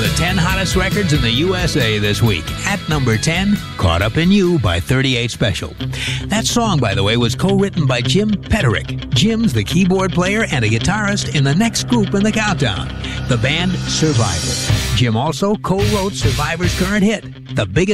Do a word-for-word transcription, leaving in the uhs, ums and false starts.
The ten hottest records in the U S A this week. At number ten, Caught Up in You by thirty-eight Special. That song, by the way, was co-written by Jim Petterick. Jim's the keyboard player and a guitarist in the next group in the countdown, the band Survivor. Jim also co-wrote Survivor's current hit, The Biggest